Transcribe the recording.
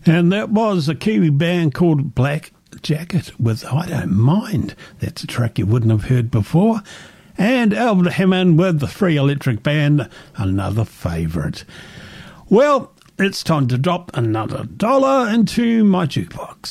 And that was a Kiwi band called Black Jacket with I Don't Mind. That's a track you wouldn't have heard before. And Albert Hammond with the Free Electric Band, another favourite. Well, it's time to drop another $1 into my jukebox.